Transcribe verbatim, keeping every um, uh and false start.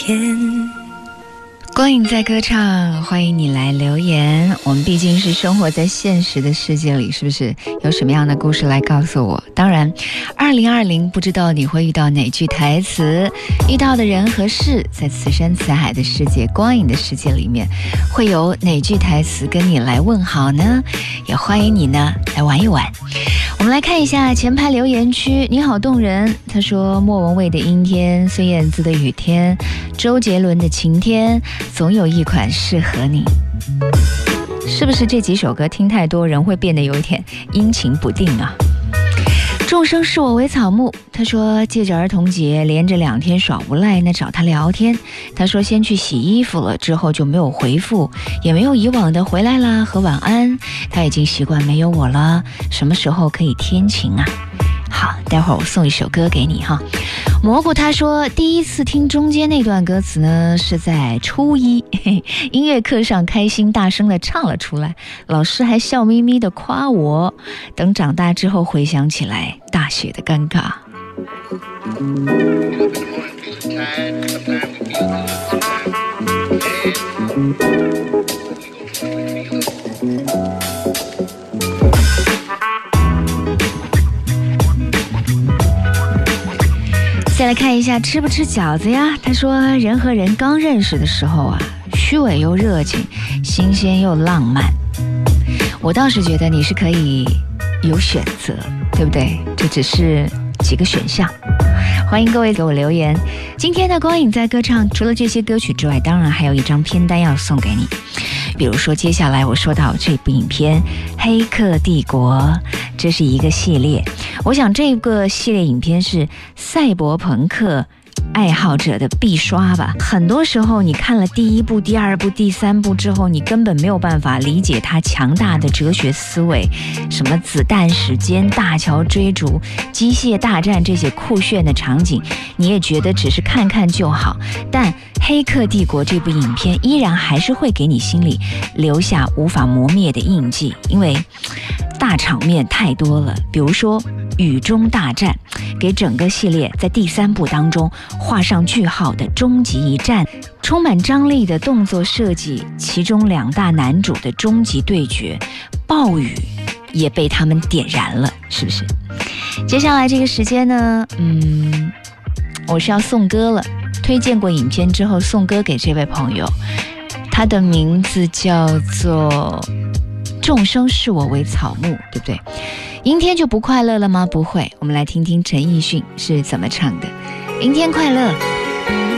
天。 光影在歌唱，欢迎你来留言。我们毕竟是生活在现实的世界里，是不是有什么样的故事来告诉我？当然二零二零不知道你会遇到哪句台词，遇到的人和事，在此山此海的世界，光影的世界里面，会有哪句台词跟你来问好呢？也欢迎你呢来玩一玩。我们来看一下前排留言区，你好动人。他说莫文蔚的阴天，孙燕姿的雨天，周杰伦的晴天，总有一款适合你。是不是这几首歌听太多，人会变得有一点阴晴不定啊？众生视我为草木，他说借着儿童节连着两天耍无赖，那找他聊天，他说先去洗衣服了，之后就没有回复，也没有以往的回来啦和晚安，他已经习惯没有我了，什么时候可以天晴啊？好，待会儿我送一首歌给你哈。蘑菇他说第一次听中间那段歌词呢，是在初一嘿嘿音乐课上开心大声的唱了出来，老师还笑眯眯的夸我，等长大之后回想起来，大写的尴尬。再来看一下吃不吃饺子呀？他说人和人刚认识的时候啊，虚伪又热情，新鲜又浪漫。我倒是觉得你是可以有选择，对不对？这只是几个选项。欢迎各位给我留言。今天的光影在歌唱，除了这些歌曲之外，当然还有一张片单要送给你。比如说接下来我说到这部影片《黑客帝国》，这是一个系列，我想这个系列影片是赛博朋克爱好者的必刷吧。很多时候你看了第一部、第二部、第三部之后，你根本没有办法理解它强大的哲学思维，什么子弹时间、大桥追逐、机械大战这些酷炫的场景，你也觉得只是看看就好。但《黑客帝国》这部影片依然还是会给你心里留下无法磨灭的印记，因为大场面太多了。比如说雨中大战，给整个系列在第三部当中画上句号的终极一战，充满张力的动作设计，其中两大男主的终极对决，暴雨也被他们点燃了，是不是？接下来这个时间呢，嗯，我是要送歌了。推荐过影片之后送歌给这位朋友，他的名字叫做众生视我为草木，对不对？阴天就不快乐了吗？不会，我们来听听陈奕迅是怎么唱的。阴天快乐。